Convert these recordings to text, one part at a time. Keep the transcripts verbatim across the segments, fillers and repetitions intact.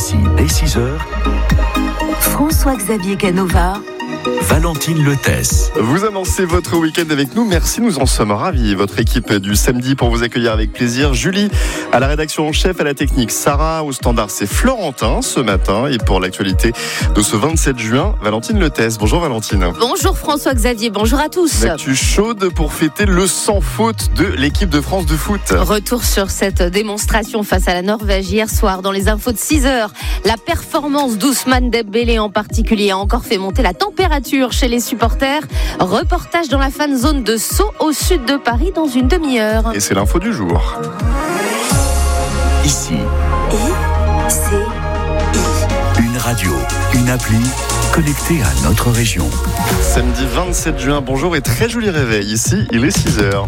Ici, dès six heures, François-Xavier Canova, Valentine Lethesse. Vous annoncez votre week-end avec nous, merci, nous en sommes ravis. Votre équipe du samedi pour vous accueillir avec plaisir. Julie à la rédaction en chef, à la technique. Sarah au standard, c'est Florentin ce matin. Et pour l'actualité de ce vingt-sept juin, Valentine Lethesse. Bonjour Valentine. Bonjour François-Xavier, bonjour à tous. L'actu chaude pour fêter le sans faute de l'équipe de France de foot. Retour sur cette démonstration face à la Norvège hier soir dans les infos de six heures. La performance d'Ousmane Dembélé en particulier a encore fait monter la température chez les supporters. Reportage dans la fan zone de Sceaux au sud de Paris dans une demi-heure. Et c'est l'info du jour. Ici, I, C, I. une radio, une appli connectée à notre région. Samedi vingt-sept juin, bonjour et très joli réveil. Ici, il est six heures.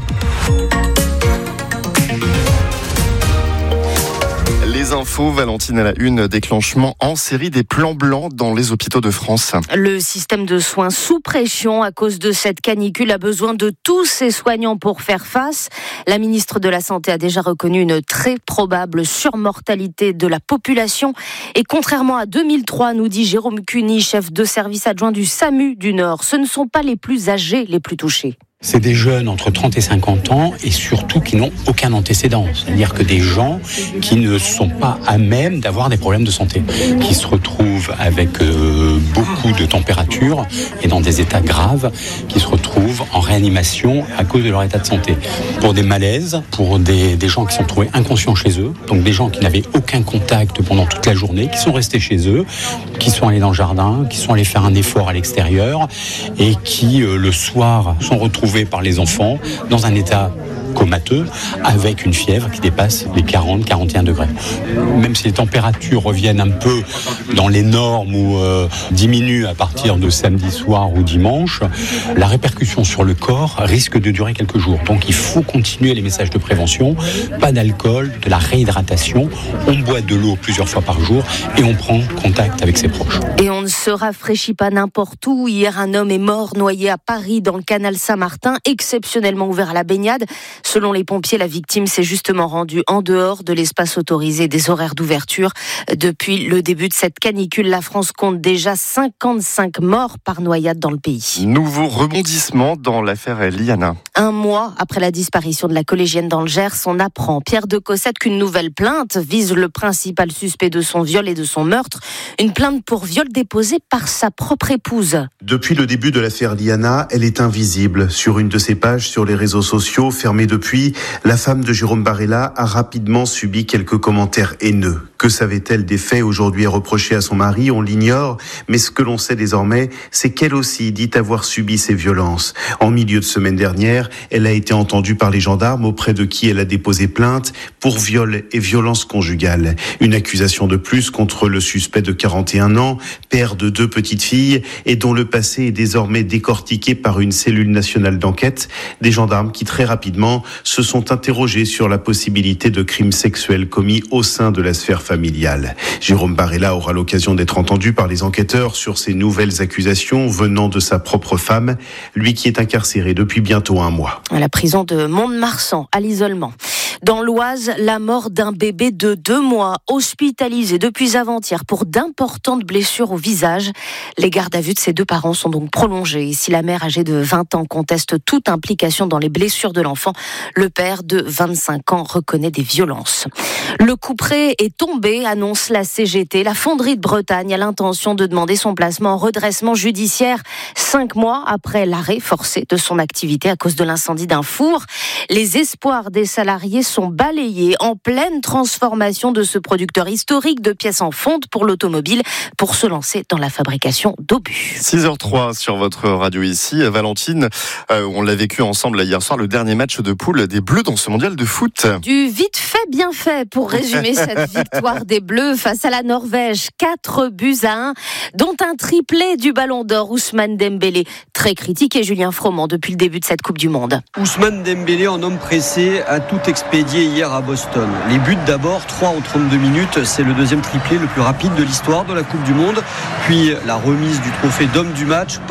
Les infos, Valentine à la une, déclenchement en série des plans blancs dans les hôpitaux de France. Le système de soins sous pression à cause de cette canicule a besoin de tous ses soignants pour faire face. La ministre de la Santé a déjà reconnu une très probable surmortalité de la population. Et contrairement à deux mille trois, nous dit Jérôme Cuny, chef de service adjoint du SAMU du Nord, ce ne sont pas les plus âgés les plus touchés. C'est des jeunes entre trente et cinquante ans et surtout qui n'ont aucun antécédent. C'est-à-dire que des gens qui ne sont pas à même d'avoir des problèmes de santé, qui se retrouvent avec euh, beaucoup de température et dans des états graves, qui se retrouvent en réanimation à cause de leur état de santé. Pour des malaises, pour des, des gens qui sont trouvés inconscients chez eux, donc des gens qui n'avaient aucun contact pendant toute la journée, qui sont restés chez eux, qui sont allés dans le jardin, qui sont allés faire un effort à l'extérieur et qui, euh, le soir, sont retrouvés par les enfants dans un état comateux avec une fièvre qui dépasse les quarante à quarante et un degrés. Même si les températures reviennent un peu dans les normes ou euh, diminuent à partir de samedi soir ou dimanche, la répercussion sur le corps risque de durer quelques jours. Donc il faut continuer les messages de prévention, pas d'alcool, de la réhydratation, on boit de l'eau plusieurs fois par jour et on prend contact avec ses proches. Et on ne se rafraîchit pas n'importe où. Hier, un homme est mort noyé à Paris dans le canal Saint-Martin, exceptionnellement ouvert à la baignade. Selon les pompiers, la victime s'est justement rendue en dehors de l'espace autorisé des horaires d'ouverture. Depuis le début de cette canicule, la France compte déjà cinquante-cinq morts par noyade dans le pays. Nouveau rebondissement dans l'affaire Liana. Un mois après la disparition de la collégienne dans le Gers, on apprend, Pierre de Cossette, qu'une nouvelle plainte vise le principal suspect de son viol et de son meurtre. Une plainte pour viol déposée par sa propre épouse. Depuis le début de l'affaire Liana, elle est invisible. Sur une de ses pages sur les réseaux sociaux, fermée depuis, la femme de Jérôme Barella a rapidement subi quelques commentaires haineux. Que savait-elle des faits aujourd'hui à reprocher à son mari? On l'ignore, mais ce que l'on sait désormais, c'est qu'elle aussi dit avoir subi ces violences. En milieu de semaine dernière, elle a été entendue par les gendarmes auprès de qui elle a déposé plainte pour viol et violence conjugale. Une accusation de plus contre le suspect de quarante et un ans, père de deux petites filles et dont le passé est désormais décortiqué par une cellule nationale d'enquête. Des gendarmes qui très rapidement se sont interrogés sur la possibilité de crimes sexuels commis au sein de la sphère familiale. Jérôme Barella aura l'occasion d'être entendu par les enquêteurs sur ces nouvelles accusations venant de sa propre femme, lui qui est incarcéré depuis bientôt un mois. À la prison de Mont-de-Marsan, à l'isolement. Dans l'Oise, la mort d'un bébé de deux mois, hospitalisé depuis avant-hier pour d'importantes blessures au visage. Les gardes à vue de ses deux parents sont donc prolongées. Et si la mère âgée de vingt ans conteste toute implication dans les blessures de l'enfant, le père de vingt-cinq ans reconnaît des violences. Le couperet est tombé, annonce la C G T. La fonderie de Bretagne a l'intention de demander son placement en redressement judiciaire cinq mois après l'arrêt forcé de son activité à cause de l'incendie d'un four. Les espoirs des salariés sont balayés en pleine transformation de ce producteur historique de pièces en fonte pour l'automobile pour se lancer dans la fabrication d'obus. six heures trois sur votre radio ici. Valentine, euh, on l'a vécu ensemble là, hier soir, le dernier match de poule des Bleus dans ce mondial de foot. Du vite fait, bien fait pour résumer cette victoire des Bleus face à la Norvège. quatre buts à un, dont un triplé du Ballon d'Or, Ousmane Dembélé. Très critiqué, Julien Froment, depuis le début de cette Coupe du Monde. Ousmane Dembélé, en homme pressé, a tout expédié hier à Boston. Les buts d'abord, trois en trente-deux minutes. C'est le deuxième triplé le plus rapide de l'histoire de la Coupe du Monde. Puis la remise du trophée d'homme du match